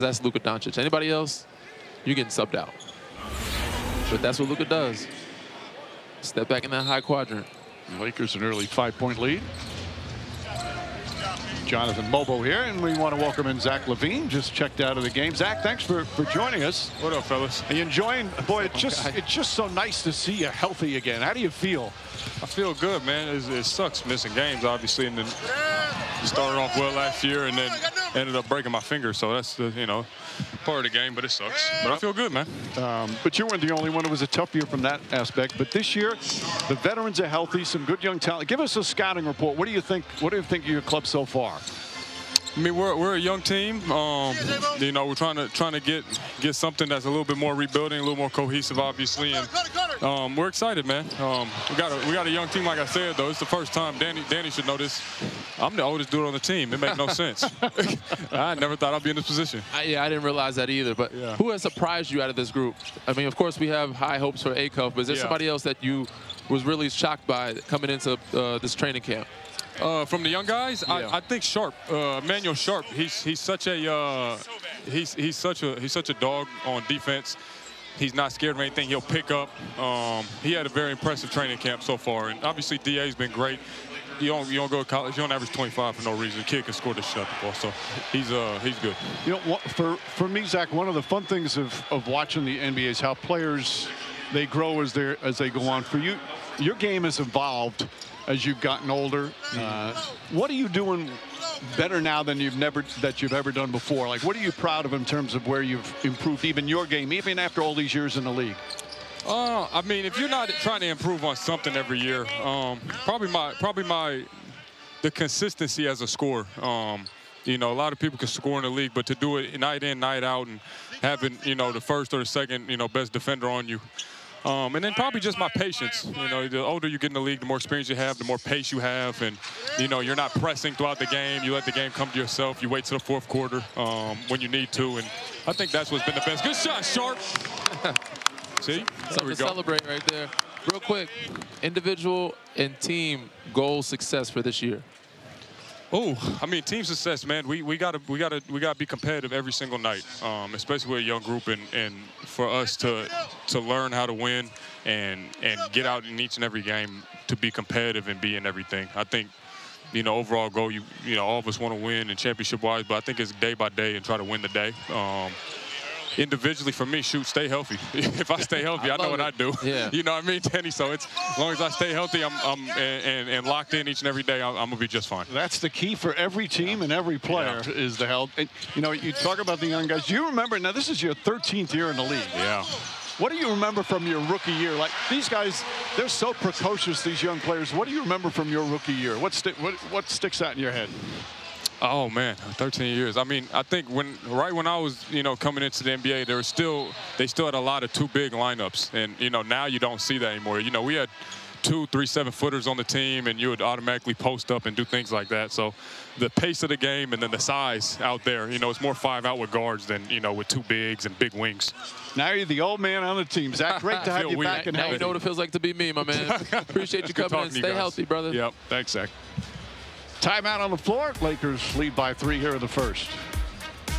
That's Luka Doncic. Anybody else, you're getting subbed out. But that's what Luka does. Step back in that high quadrant. Lakers an early 5-point lead. Jonathan Mobo here, and we want to welcome in Zach LaVine, just checked out of the game. Zach, thanks for joining us. What up, fellas? Are you enjoying? Boy, it's just so nice to see you healthy again. How do you feel? I feel good, man. It sucks missing games, obviously, and then started off well last year, and then ended up breaking my finger. So that's the part of the game, but it sucks. But I feel good, man. But you weren't the only one. It was a tough year from that aspect. But this year, the veterans are healthy. Some good young talent. Give us a scouting report. What do you think? What do you think of your club so far? I mean, we're a young team. We're trying to get something that's a little bit more rebuilding, a little more cohesive, obviously, and we're excited, man. We got a young team, like I said, though. It's the first time. Danny should know this. I'm the oldest dude on the team. It makes no sense. I never thought I'd be in this position. Yeah, I didn't realize that either. But who has surprised you out of this group? I mean, of course, we have high hopes for Akov, but is there somebody else that you was really shocked by coming into this training camp? From the young guys, I think Sharp, Emmanuel Sharp. He's such a dog on defense. He's not scared of anything. He'll pick up. He had a very impressive training camp so far, and obviously DA's been great. You don't go to college. You don't average 25 for no reason. The kid can score the shot the ball, so he's good. You know, for me, Zach, one of the fun things of watching the NBA is how players they grow as they go on. For you, your game has evolved as you've gotten older. What are you doing better now than you've ever done before? Like, what are you proud of in terms of where you've improved even your game, even after all these years in the league? I mean, if you're not trying to improve on something every year, probably the consistency as a scorer. A lot of people can score in the league, but to do it night in, night out, and having the first or the second best defender on you. And then probably just my patience. The older you get in the league, the more experience you have, the more pace you have, and you're not pressing throughout the game. You let the game come to yourself. You wait till the fourth quarter when you need to, and I think that's what's been the best. Good shot, Sharp. See, something to celebrate right there. Real quick, individual and team goal success for this year. Oh, I mean, team success, man. We gotta be competitive every single night, especially with a young group, and for us to learn how to win and get out in each and every game to be competitive and be in everything. I think, overall goal, all of us want to win and championship-wise, but I think it's day by day and try to win the day. Individually, for me, stay healthy. If I stay healthy, I know what I do. Yeah. You know what I mean, Danny? So as long as I stay healthy, and locked in each and every day, I'm gonna be just fine. That's the key for every team and every player is the health. And, you talk about the young guys. Do you remember? Now, this is your 13th year in the league. Yeah. What do you remember from your rookie year? Like, these guys, they're so precocious, these young players. What do you remember from your rookie year? What sticks out in your head? Oh man, 13 years. I mean, I think right when I was, coming into the NBA, they still had a lot of 2 big lineups, and now you don't see that anymore. We had 2 3 7-footers on the team, and you would automatically post up and do things like that. So the pace of the game and then the size out there, it's more 5 outward guards than with 2 bigs and big wings. Now you're the old man on the team. Zach, great to have you back and now healthy. you know what it feels like to be me, my man. Appreciate you coming in. Stay healthy, brother. Yep. Thanks, Zach. Timeout on the floor. Lakers lead by 3 here in the first.